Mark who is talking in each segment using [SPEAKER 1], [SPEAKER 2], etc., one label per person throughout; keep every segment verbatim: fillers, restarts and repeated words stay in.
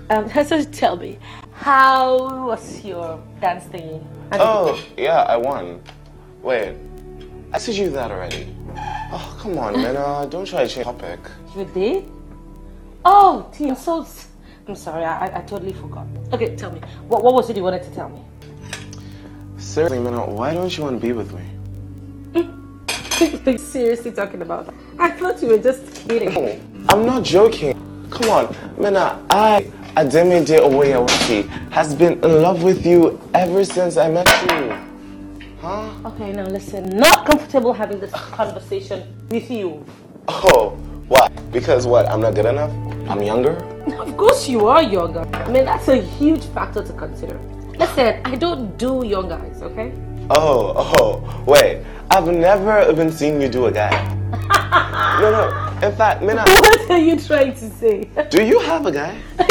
[SPEAKER 1] Um, so tell me, how was your dance thingy?
[SPEAKER 2] Oh, yeah, I won. Wait, I said you that already. Oh, come on, Minna. Don't try to change topic.
[SPEAKER 1] You did? Oh, T, I'm so... I'm sorry, I, I totally forgot. Okay, tell me. What, what was it you wanted to tell me?
[SPEAKER 2] Seriously, Minna, why don't you want to be with me?
[SPEAKER 1] Are you seriously talking about that? I thought you were just kidding.
[SPEAKER 2] No, I'm not joking. Come on, Minna, I, Ademide Oweyawati, has been in love with you ever since I met you. Huh?
[SPEAKER 1] Okay, now listen, not comfortable having this conversation with you.
[SPEAKER 2] Oh, why? Because what, I'm not good enough? I'm younger?
[SPEAKER 1] Of course you are younger. I mean, that's a huge factor to consider. Listen, I don't do young guys, okay?
[SPEAKER 2] Oh, oh, wait. I've never even seen you do a guy. No, no. In fact, Minna...
[SPEAKER 1] What are you trying to say?
[SPEAKER 2] Do you have a guy?
[SPEAKER 1] uh,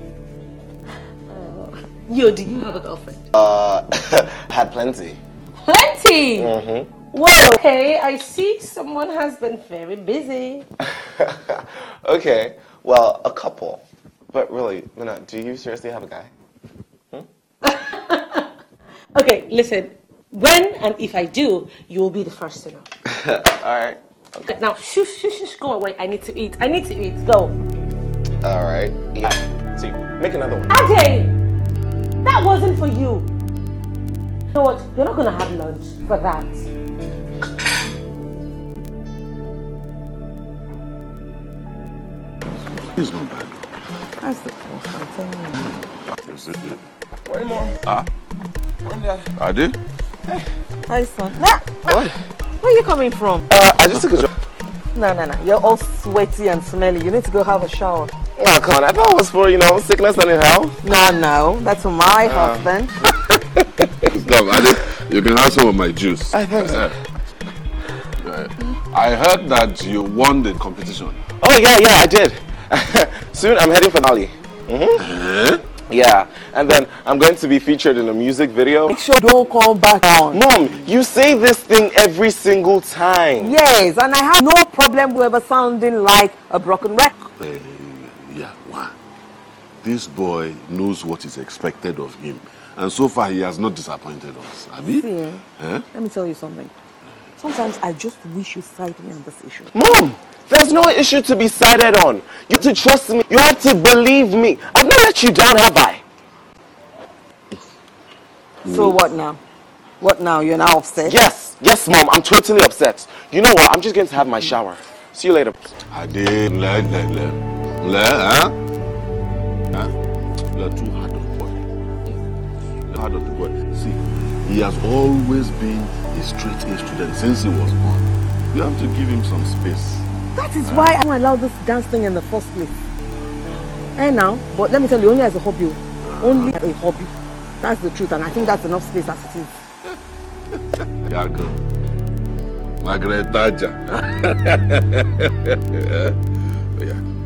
[SPEAKER 1] yo, do you have a girlfriend?
[SPEAKER 2] Uh, had plenty.
[SPEAKER 1] Plenty?
[SPEAKER 2] Mm-hmm.
[SPEAKER 1] Well, okay, I see someone has been very busy.
[SPEAKER 2] Okay, well, a couple. But really, Minna, do you seriously have a guy? Hmm?
[SPEAKER 1] Okay, listen. When and if I do, you will be the first to know.
[SPEAKER 2] Alright. Okay.
[SPEAKER 1] Now, shush, shush, shush, go away. I need to eat. I need to eat. Go.
[SPEAKER 2] Alright. Yeah. See, make another one.
[SPEAKER 1] Ade! That wasn't for you. You know what? You're not going to have lunch for that.
[SPEAKER 3] It's not bad.
[SPEAKER 1] That's the first I'm telling you.
[SPEAKER 3] Is it?
[SPEAKER 2] One more.
[SPEAKER 3] Ah?
[SPEAKER 2] One there.
[SPEAKER 3] I did?
[SPEAKER 1] Hey. Hi, son. Nah.
[SPEAKER 2] What?
[SPEAKER 1] Where are you coming from?
[SPEAKER 2] Uh, I just took a job.
[SPEAKER 1] No, no, no. You're all sweaty and smelly. You need to go have a shower.
[SPEAKER 2] Oh, come on. I thought it was for, you know, sickness and in health.
[SPEAKER 1] No, no. That's for my uh. husband.
[SPEAKER 3] Stop, I did. You can have some of my juice.
[SPEAKER 2] I think so.
[SPEAKER 3] Uh, I heard that you won the competition.
[SPEAKER 2] Oh, yeah, yeah, I did. Soon I'm heading for Bali. Mm-hmm.
[SPEAKER 3] Uh-huh.
[SPEAKER 2] Yeah, and then I'm going to be featured in a music video.
[SPEAKER 1] Make sure don't come back on.
[SPEAKER 2] Mom, you say this thing every single time.
[SPEAKER 1] Yes, and I have no problem with ever sounding like a broken record.
[SPEAKER 3] Uh, yeah, wow. This boy knows what is expected of him. And so far, he has not disappointed us. Abi?
[SPEAKER 1] See,
[SPEAKER 3] eh?
[SPEAKER 1] Let me tell you something. Sometimes I just wish you side me on this issue.
[SPEAKER 2] Mom, there's no issue to be sided on. You have to trust me. You have to believe me. I've not let you down, have I?
[SPEAKER 1] So what now? What now? You're now upset?
[SPEAKER 2] Yes, yes, Mom. I'm totally upset. You know what? I'm just going to have my shower. See you later.
[SPEAKER 3] I did. Le, le, le. Le, huh? Huh? You're too hard on the boy. You're hard on the boy. See, he has always been a straight-A student since he was born. You have to give him some space.
[SPEAKER 1] That is why I don't allow this dance thing in the first place. And now, but let me tell you, only as a hobby. Only as a hobby. That's the truth, and I think that's enough space as it is.
[SPEAKER 3] Yeah, girl. Margaret Thatcher. Yeah.